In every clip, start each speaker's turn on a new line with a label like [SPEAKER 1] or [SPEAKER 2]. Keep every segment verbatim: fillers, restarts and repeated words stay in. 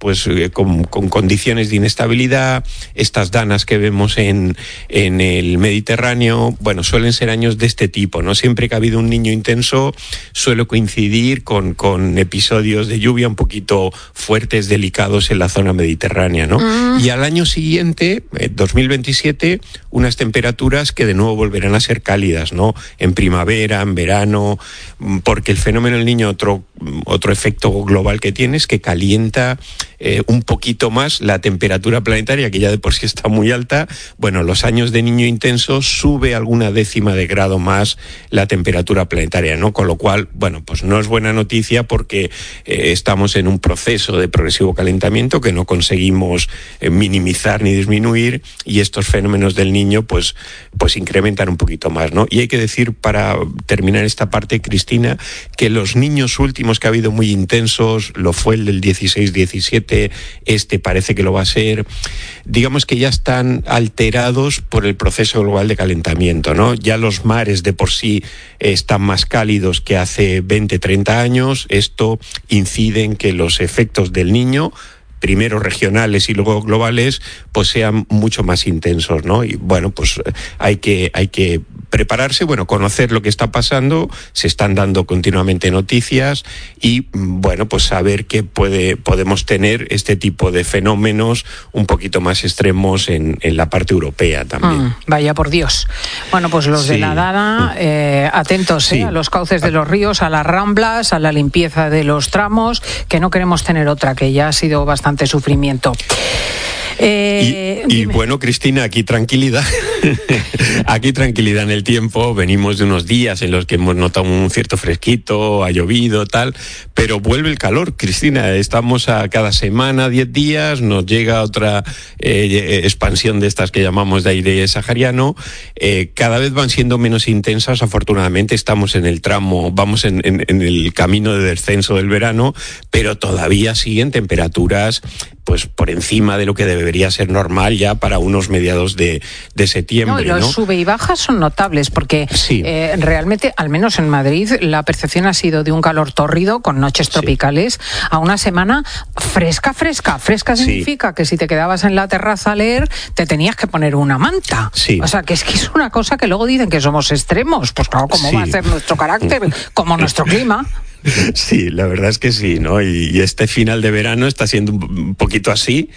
[SPEAKER 1] pues eh, con, con condiciones de inestabilidad. Estas danas que vemos en, en el Mediterráneo, bueno, suelen ser años de este tipo, ¿no? Siempre que ha habido un niño intenso, suele coincidir con, con episodios de lluvia un poquito fuertes, delicados en la zona mediterránea, ¿no? Mm. Y al año siguiente, eh, dos mil veintisiete, unas temperaturas que de nuevo volverán a ser cálidas, ¿no? En primavera, en verano, porque el fenómeno del Niño, otro, otro efecto global que tiene es que calienta eh, un poquito más la temperatura planetaria, que ya de por sí está muy alta. Bueno, los años de Niño intenso sube alguna décima de grado más la temperatura planetaria, ¿no? Con lo cual, bueno, pues no es buena noticia porque eh, estamos en un proceso de progresivo calentamiento que no conseguimos eh, minimizar ni disminuir, y estos fenómenos del Niño pues, pues incrementan un poquito más, ¿no? Y hay que decir, para terminar esta parte, Cristina, que los niños últimos que ha habido muy intensos, lo fue el del dieciséis diecisiete, este parece que lo va a ser, digamos que ya están alterados por el proceso global de calentamiento, ¿no? Ya los mares de por sí están más cálidos que hace veinte, treinta años. Esto incide en que los efectos del Niño, primero regionales y luego globales, pues sean mucho más intensos, ¿no? Y bueno, pues hay que, hay que prepararse, bueno, conocer lo que está pasando. Se están dando continuamente noticias y, bueno, pues saber que puede, podemos tener este tipo de fenómenos un poquito más extremos en, en la parte europea también.
[SPEAKER 2] Mm, vaya por Dios. Bueno, pues los sí. de la Dana, eh, atentos sí. eh, a los cauces de los ríos, a las ramblas, a la limpieza de los tramos, que no queremos tener otra, que ya ha sido bastante sufrimiento.
[SPEAKER 1] Eh, y, y bueno, Cristina, aquí tranquilidad, aquí tranquilidad en el tiempo. Venimos de unos días en los que hemos notado un cierto fresquito, ha llovido, tal, pero vuelve el calor, Cristina. Estamos a cada semana, diez días, nos llega otra eh, expansión de estas que llamamos de aire sahariano. Eh, cada vez van siendo menos intensas, afortunadamente. Estamos en el tramo, vamos en, en, en el camino de descenso del verano, pero todavía siguen temperaturas pues por encima de lo que debería ser normal ya para unos mediados de, de septiembre.
[SPEAKER 2] No, y los
[SPEAKER 1] ¿no?
[SPEAKER 2] sube y bajas son notables, porque
[SPEAKER 1] sí.
[SPEAKER 2] eh, realmente, al menos en Madrid, la percepción ha sido de un calor tórrido, con noches tropicales, sí. a una semana fresca, fresca. Fresca significa sí. que si te quedabas en la terraza a leer, te tenías que poner una manta.
[SPEAKER 1] Sí.
[SPEAKER 2] O sea, que es que es una cosa que luego dicen que somos extremos. Pues claro, ¿cómo sí. va a ser nuestro carácter? Como nuestro clima.
[SPEAKER 1] Sí, la verdad es que sí, ¿no? Y, y este final de verano está siendo un poquito así.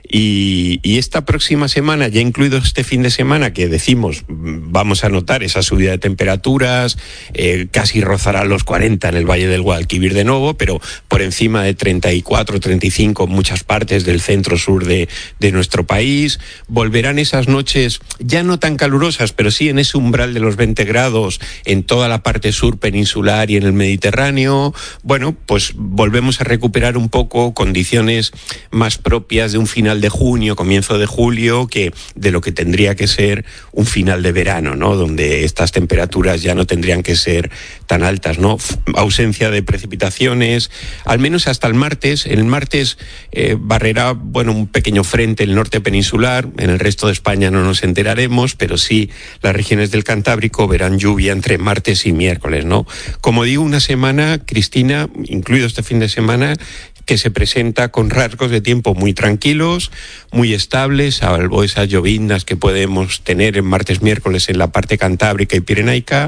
[SPEAKER 1] Y, y esta próxima semana, ya incluido este fin de semana, que decimos vamos a notar esa subida de temperaturas, eh, casi rozará los cuarenta en el Valle del Guadalquivir de nuevo, pero por encima de treinta y cuatro, treinta y cinco en muchas partes del centro-sur de, de nuestro país. Volverán esas noches ya no tan calurosas, pero sí en ese umbral de los veinte grados en toda la parte sur peninsular y en el Mediterráneo. Bueno, pues volvemos a recuperar un poco condiciones más propias de un final de junio, comienzo de julio, que de lo que tendría que ser un final de verano, ¿no? Donde estas temperaturas ya no tendrían que ser tan altas, ¿no? Ausencia de precipitaciones, al menos hasta el martes. El martes eh, barrerá, bueno, un pequeño frente el norte peninsular. En el resto de España no nos enteraremos, pero sí las regiones del Cantábrico verán lluvia entre martes y miércoles, ¿no? Como digo, una semana, Cristina, incluido este fin de semana, que se presenta con rasgos de tiempo muy tranquilos, muy estables, salvo esas lloviznas que podemos tener en martes, miércoles en la parte cantábrica y pirenaica,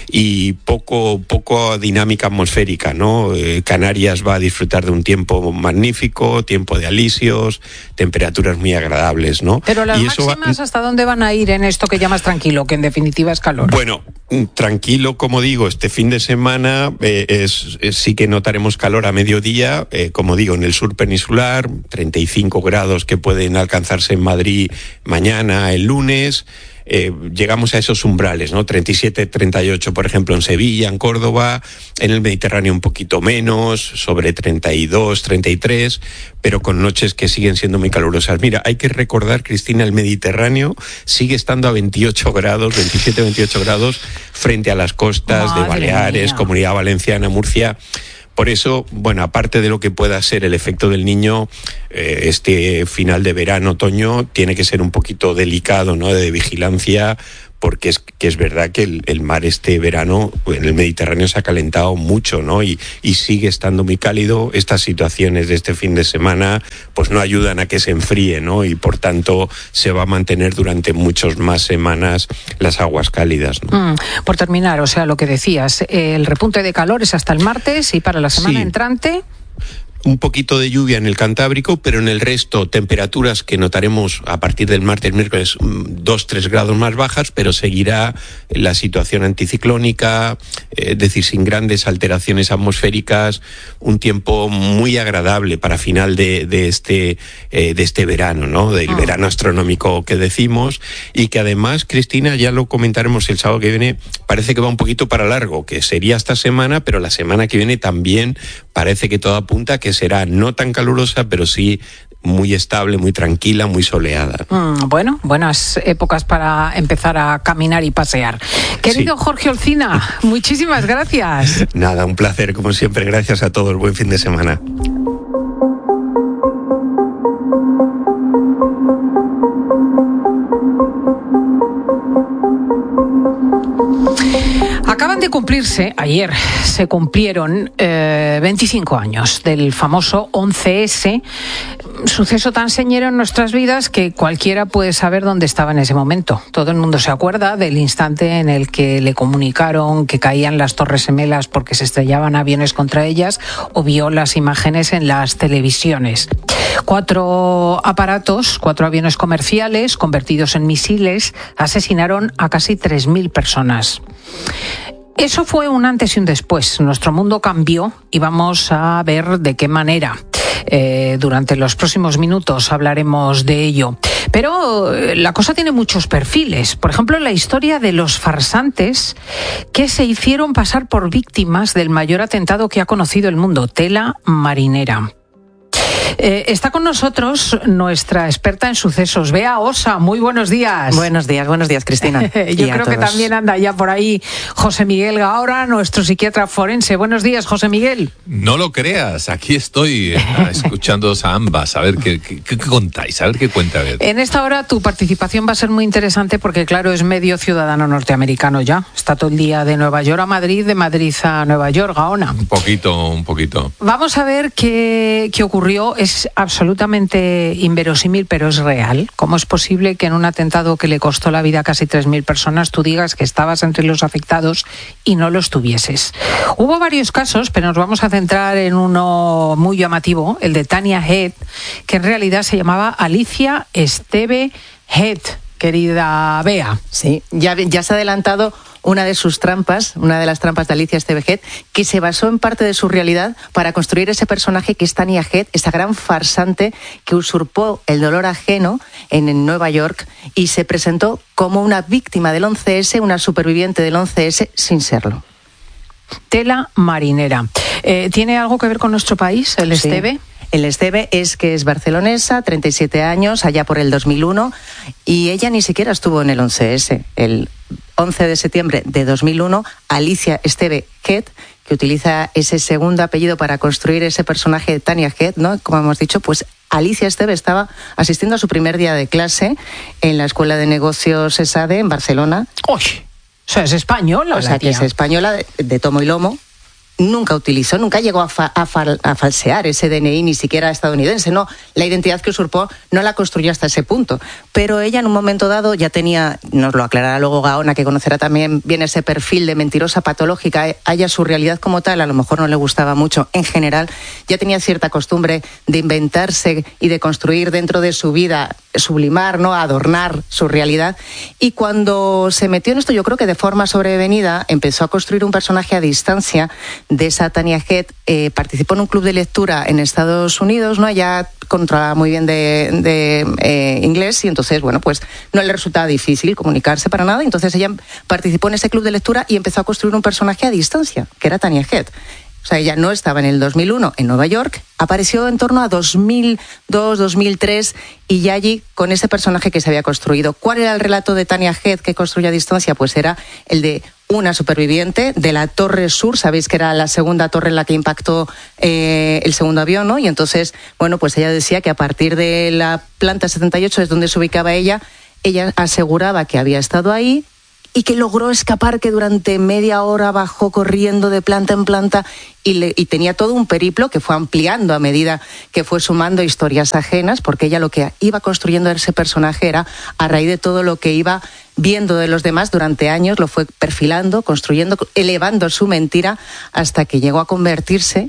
[SPEAKER 1] y poco, poco dinámica atmosférica, ¿no? Eh, Canarias va a disfrutar de un tiempo magnífico, tiempo de alisios, temperaturas muy agradables, ¿no?
[SPEAKER 2] Pero las
[SPEAKER 1] y eso
[SPEAKER 2] máximas,
[SPEAKER 1] va...
[SPEAKER 2] ¿hasta dónde van a ir en esto que llamas tranquilo, que en definitiva es calor?
[SPEAKER 1] Bueno, tranquilo, como digo, este fin de semana eh, es, es, sí que notaremos calor a mediodía, eh, como digo, en el sur peninsular, treinta y cinco grados que pueden alcanzarse en Madrid mañana, el lunes. Eh, llegamos a esos umbrales, ¿no? treinta y siete, treinta y ocho, por ejemplo, en Sevilla, en Córdoba, en el Mediterráneo un poquito menos, sobre treinta y dos, treinta y tres, pero con noches que siguen siendo muy calurosas. Mira, hay que recordar, Cristina, el Mediterráneo sigue estando a veintiocho grados, veintisiete, veintiocho grados, frente a las costas Madre de Baleares, mía. Comunidad Valenciana, Murcia. Por eso, bueno, aparte de lo que pueda ser el efecto del Niño, eh, este final de verano, otoño, tiene que ser un poquito delicado, ¿no? De vigilancia, porque es que es verdad que el, el mar este verano en el Mediterráneo se ha calentado mucho, ¿no? Y, y sigue estando muy cálido. Estas situaciones de este fin de semana pues no ayudan a que se enfríe, ¿no? Y por tanto se va a mantener durante muchas más semanas las aguas cálidas, ¿no?
[SPEAKER 2] Mm, por terminar, o sea, lo que decías, el repunte de calor es hasta el martes y para la semana
[SPEAKER 1] sí.
[SPEAKER 2] entrante...
[SPEAKER 1] Un poquito de lluvia en el Cantábrico, pero en el resto temperaturas que notaremos a partir del martes, miércoles, dos, tres grados más bajas, pero seguirá la situación anticiclónica, es decir, sin grandes alteraciones atmosféricas, un tiempo muy agradable para final de, de, este, eh, de este verano, ¿no? Del ah. verano astronómico que decimos, y que además, Cristina, ya lo comentaremos el sábado que viene, parece que va un poquito para largo, que sería esta semana, pero la semana que viene también parece que todo apunta a que será no tan calurosa, pero sí muy estable, muy tranquila, muy soleada.
[SPEAKER 2] Mm, bueno, buenas épocas para empezar a caminar y pasear. Querido sí. Jorge Olcina, muchísimas gracias.
[SPEAKER 1] Nada, un placer, como siempre. Gracias a todos. Buen fin de semana.
[SPEAKER 2] Acaban de cumplirse, ayer se cumplieron eh, veinticinco años del famoso once ese, suceso tan señero en nuestras vidas que cualquiera puede saber dónde estaba en ese momento. Todo el mundo se acuerda del instante en el que le comunicaron que caían las Torres Gemelas porque se estrellaban aviones contra ellas, o vio las imágenes en las televisiones. Cuatro aparatos, cuatro aviones comerciales convertidos en misiles, asesinaron a casi tres mil personas. Eso fue un antes y un después. Nuestro mundo cambió y vamos a ver de qué manera. Eh, durante los próximos minutos hablaremos de ello. Pero eh, la cosa tiene muchos perfiles. Por ejemplo, la historia de los farsantes que se hicieron pasar por víctimas del mayor atentado que ha conocido el mundo, Tela Marinera. Eh, está con nosotros nuestra experta en sucesos, Bea Osa. Muy buenos días.
[SPEAKER 3] Buenos días, buenos días, Cristina.
[SPEAKER 2] Yo creo que también anda ya por ahí José Miguel Gaora, nuestro psiquiatra forense. Buenos días, José Miguel.
[SPEAKER 4] No lo creas, aquí estoy escuchándoos a ambas, a ver qué, qué, qué contáis, a ver qué cuenta. A ver.
[SPEAKER 2] En esta hora tu participación va a ser muy interesante porque, claro, es medio ciudadano norteamericano ya. Está todo el día de Nueva York a Madrid, de Madrid a Nueva York, Gaona.
[SPEAKER 4] Un poquito, un poquito.
[SPEAKER 2] Vamos a ver qué, qué ocurrió. Es absolutamente inverosímil, pero es real. ¿Cómo es posible que en un atentado que le costó la vida a casi tres mil personas tú digas que estabas entre los afectados y no lo estuvieses? Hubo varios casos, pero nos vamos a centrar en uno muy llamativo, el de Tania Head, que en realidad se llamaba Alicia Esteve Head, querida Bea.
[SPEAKER 3] Sí, ya, ya se ha adelantado una de sus trampas, una de las trampas de Alicia Esteve Head, que se basó en parte de su realidad para construir ese personaje que es Tania Head, esa gran farsante que usurpó el dolor ajeno en, en Nueva York y se presentó como una víctima del once ese, una superviviente del once ese, sin serlo.
[SPEAKER 2] Tela Marinera. Eh, ¿Tiene algo que ver con nuestro país, el
[SPEAKER 3] sí.
[SPEAKER 2] Esteve?
[SPEAKER 3] El Esteve es que es barcelonesa, treinta y siete años, allá por el dos mil uno, y ella ni siquiera estuvo en el once ese. El once de septiembre de dos mil uno, Alicia Esteve Head, que utiliza ese segundo apellido para construir ese personaje de Tania Head, ¿no? Como hemos dicho, pues Alicia Esteve estaba asistiendo a su primer día de clase en la Escuela de Negocios ESADE en Barcelona.
[SPEAKER 2] ¡Uy! O sea, es española.
[SPEAKER 3] O sea, que es española de, de tomo y lomo. Nunca utilizó, nunca llegó a, fa, a, fa, a falsear ese D N I, ni siquiera estadounidense, no. La identidad que usurpó no la construyó hasta ese punto. Pero ella en un momento dado ya tenía, nos lo aclarará luego Gaona, que conocerá también bien ese perfil de mentirosa patológica, a ella su realidad como tal a lo mejor no le gustaba mucho. En general, ya tenía cierta costumbre de inventarse y de construir dentro de su vida, sublimar, ¿no? Adornar su realidad. Y cuando se metió en esto, yo creo que de forma sobrevenida, empezó a construir un personaje a distancia de esa Tania Head. Eh, participó en un club de lectura en Estados Unidos, ¿no? Ella controlaba muy bien de, de eh, inglés y entonces, bueno, pues no le resultaba difícil comunicarse para nada. Entonces ella participó en ese club de lectura y empezó a construir un personaje a distancia, que era Tania Head. O sea, ella no estaba en el dos mil uno en Nueva York, apareció en torno a dos mil dos, dos mil tres y ya allí con ese personaje que se había construido. ¿Cuál era el relato de Tania Head que construyó a distancia? Pues era el de una superviviente de la Torre Sur, sabéis que era la segunda torre en la que impactó eh, el segundo avión, ¿no? Y entonces, bueno, pues ella decía que a partir de la planta setenta y ocho es donde se ubicaba ella, ella aseguraba que había estado ahí, y que logró escapar, que durante media hora bajó corriendo de planta en planta y, le, y tenía todo un periplo que fue ampliando a medida que fue sumando historias ajenas, porque ella lo que iba construyendo ese personaje era a raíz de todo lo que iba viendo de los demás durante años, lo fue perfilando, construyendo, elevando su mentira hasta que llegó a convertirse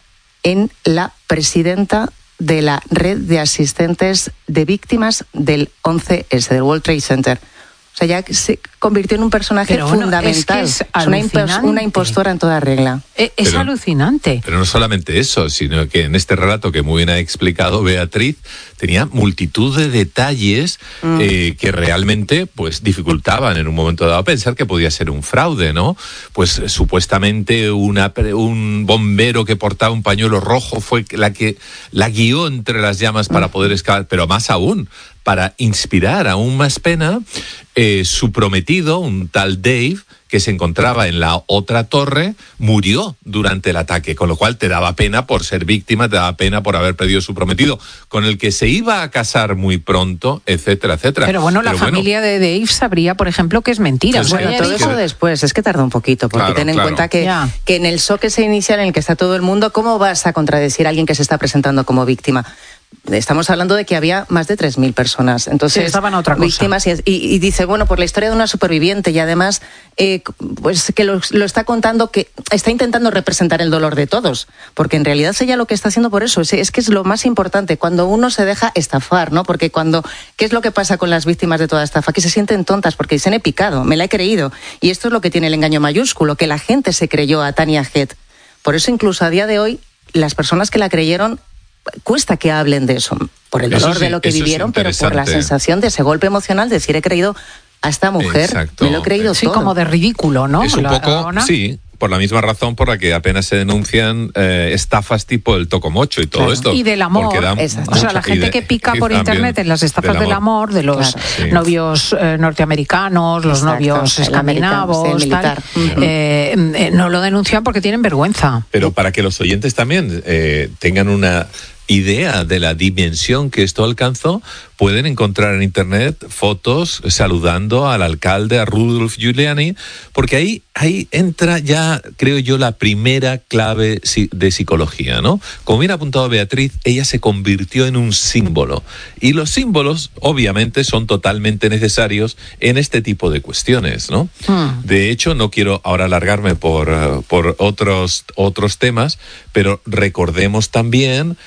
[SPEAKER 3] en la presidenta de la red de asistentes de víctimas del once ese, del World Trade Center. O sea, ya se convirtió en un personaje
[SPEAKER 2] pero bueno,
[SPEAKER 3] fundamental.
[SPEAKER 2] Es, que es,
[SPEAKER 3] es una, impos- una impostora en toda regla.
[SPEAKER 2] Es, es
[SPEAKER 4] pero,
[SPEAKER 2] alucinante.
[SPEAKER 4] Pero no solamente eso, sino que en este relato que muy bien ha explicado Beatriz, tenía multitud de detalles mm. eh, que realmente pues dificultaban en un momento dado pensar que podía ser un fraude, ¿no? Pues eh, supuestamente una, un bombero que portaba un pañuelo rojo fue la que la guió entre las llamas para mm. poder escapar, pero más aún, para inspirar aún más pena, eh, su prometido, un tal Dave, que se encontraba en la otra torre, murió durante el ataque, con lo cual te daba pena por ser víctima, te daba pena por haber perdido su prometido, con el que se iba a casar muy pronto, etcétera, etcétera.
[SPEAKER 2] Pero bueno,
[SPEAKER 4] Pero
[SPEAKER 2] la
[SPEAKER 4] bueno,
[SPEAKER 2] familia de Dave sabría, por ejemplo, que es mentira.
[SPEAKER 3] Pues bueno, todo eso después, es que tarda un poquito, porque
[SPEAKER 4] claro,
[SPEAKER 3] ten en
[SPEAKER 4] claro.
[SPEAKER 3] cuenta que, que en el shock ese inicial en el que está todo el mundo, ¿cómo vas a contradecir a alguien que se está presentando como víctima? Estamos hablando de que había más de tres mil personas, entonces
[SPEAKER 2] sí, estaban otra cosa.
[SPEAKER 3] víctimas y, y, y dice, bueno, por la historia de una superviviente y además eh, pues que lo, lo está contando, que está intentando representar el dolor de todos, porque en realidad ella lo que está haciendo por eso es, es que es lo más importante, cuando uno se deja estafar, ¿no? Porque cuando, ¿qué es lo que pasa con las víctimas de toda estafa? Que se sienten tontas porque dicen, he picado, me la he creído, y esto es lo que tiene el engaño mayúsculo, que la gente se creyó a Tania Head. Por eso incluso a día de hoy las personas que la creyeron cuesta que hablen de eso, por el dolor sí, de lo que vivieron, pero por la sensación de ese golpe emocional de decir, he creído a esta mujer, Exacto. me lo he creído
[SPEAKER 2] sí,
[SPEAKER 3] todo.
[SPEAKER 2] Como de ridículo, ¿no?
[SPEAKER 4] Es un
[SPEAKER 2] la,
[SPEAKER 4] poco, la sí, por la misma razón por la que apenas se denuncian eh, estafas tipo el tocomocho y todo claro. esto.
[SPEAKER 2] Y del amor. O sea, la gente de, que pica por internet en las estafas del amor, del amor de los claro. sí. novios eh, norteamericanos, los Exacto. novios escandinavos, el tal, uh-huh. eh, eh, no lo denuncian porque tienen vergüenza.
[SPEAKER 4] Pero para que los oyentes también eh, tengan una idea de la dimensión que esto alcanzó, pueden encontrar en internet fotos saludando al alcalde, a Rudolph Giuliani, porque ahí, ahí entra ya, creo yo, la primera clave de psicología, ¿no? Como bien ha apuntado Beatriz, ella se convirtió en un símbolo, y los símbolos, obviamente, son totalmente necesarios en este tipo de cuestiones, ¿no? Hmm. De hecho, no quiero ahora alargarme por, uh, por otros, otros temas, pero recordemos también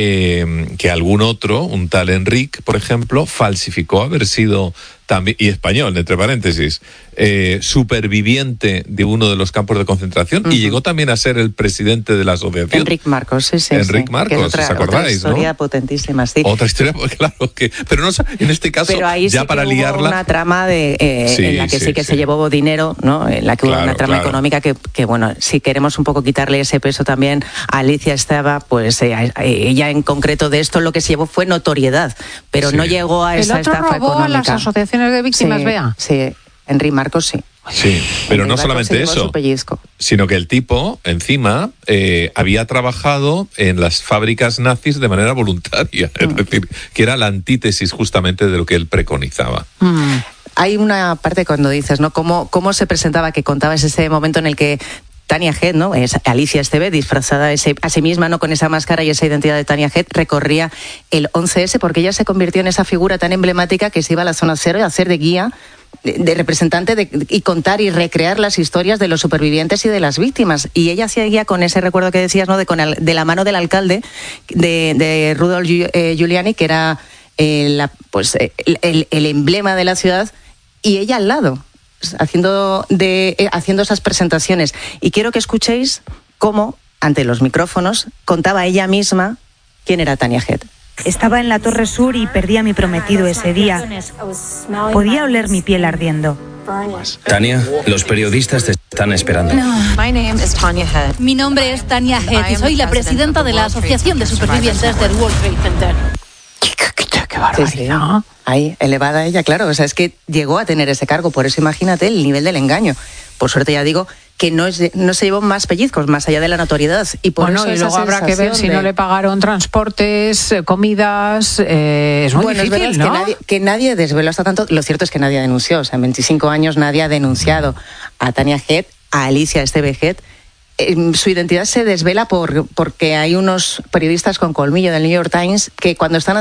[SPEAKER 4] Eh, que algún otro, un tal Enrique, por ejemplo, falsificó haber sido también, y español, entre paréntesis, eh, superviviente de uno de los campos de concentración uh-huh. y llegó también a ser el presidente de la asociación.
[SPEAKER 3] Enrique Marcos, sí, sí.
[SPEAKER 4] Enrique
[SPEAKER 3] sí.
[SPEAKER 4] Marcos,
[SPEAKER 3] otra,
[SPEAKER 4] ¿os acordáis?
[SPEAKER 3] Otra historia
[SPEAKER 4] ¿no?
[SPEAKER 3] potentísima, sí.
[SPEAKER 4] Otra historia, claro, que, pero no, en este caso,
[SPEAKER 3] pero ahí
[SPEAKER 4] ya
[SPEAKER 3] sí
[SPEAKER 4] para
[SPEAKER 3] que
[SPEAKER 4] liarla.
[SPEAKER 3] Hubo una trama de, eh, sí, en la que sí, sí que sí. se llevó dinero, ¿no? En la que claro, hubo una trama claro. económica que, que, bueno, si queremos un poco quitarle ese peso también a Alicia Esteva, pues eh, ella en concreto de esto lo que se llevó fue notoriedad, pero sí. no llegó a esa estafa económica.
[SPEAKER 2] ¿El otro robó a las asociaciones de víctimas,
[SPEAKER 3] sí,
[SPEAKER 2] Bea?
[SPEAKER 3] Sí, Enrique Marcos sí.
[SPEAKER 4] Sí, pero Enrique no solamente eso, sino que el tipo, encima, eh, había trabajado en las fábricas nazis de manera voluntaria, mm. es decir, que era la antítesis justamente de lo que él preconizaba.
[SPEAKER 3] Mm. Hay una parte cuando dices, ¿no? ¿Cómo, cómo se presentaba, que contabas ese momento en el que Tania Head, ¿no? Es Alicia Esteve, disfrazada ese, a sí misma, ¿no? Con esa máscara y esa identidad de Tania Head, recorría el once ese porque ella se convirtió en esa figura tan emblemática que se iba a la zona cero y a hacer de guía, de, de representante de, y contar y recrear las historias de los supervivientes y de las víctimas. Y ella seguía con ese recuerdo que decías, ¿no? De, con el, de la mano del alcalde de, de Rudolph eh, Giuliani, que era eh, la, pues, eh, el, el emblema de la ciudad, y ella al lado, haciendo de eh, haciendo esas presentaciones. Y quiero que escuchéis cómo, ante los micrófonos, contaba ella misma quién era Tania Head.
[SPEAKER 5] Estaba en la Torre Sur y perdí a mi prometido ese día. Podía oler mi piel ardiendo.
[SPEAKER 6] Tania, los periodistas te están esperando.
[SPEAKER 7] No.
[SPEAKER 5] Mi nombre es Tania Head y soy la presidenta de la Asociación de Supervivientes del World Trade Center.
[SPEAKER 2] ¡Qué barbaridad!
[SPEAKER 3] Sí, sí. Ahí, elevada ella, claro. O sea, es que llegó a tener ese cargo. Por eso imagínate el nivel del engaño. Por suerte ya digo que no, es, no se llevó más pellizcos, más allá de la notoriedad. Y por
[SPEAKER 2] bueno,
[SPEAKER 3] eso
[SPEAKER 2] y luego habrá que ver si
[SPEAKER 3] de...
[SPEAKER 2] no le pagaron transportes, comidas, eh, es muy
[SPEAKER 3] bueno,
[SPEAKER 2] difícil,
[SPEAKER 3] es
[SPEAKER 2] ¿no?
[SPEAKER 3] Que nadie, que nadie desveló hasta tanto, lo cierto es que nadie denunció, o sea, en veinticinco años nadie ha denunciado a Tania Head, a Alicia Esteve Head. Eh, su identidad se desvela por, porque hay unos periodistas con colmillo del New York Times que cuando están